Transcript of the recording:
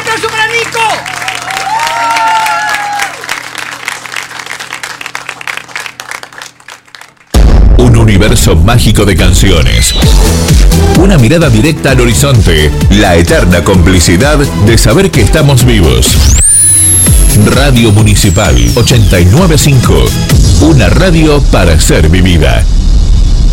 aplauso para Nico! Un universo mágico de canciones. Una mirada directa al horizonte. La eterna complicidad de saber que estamos vivos. Radio Municipal 895. Una radio para ser vivida.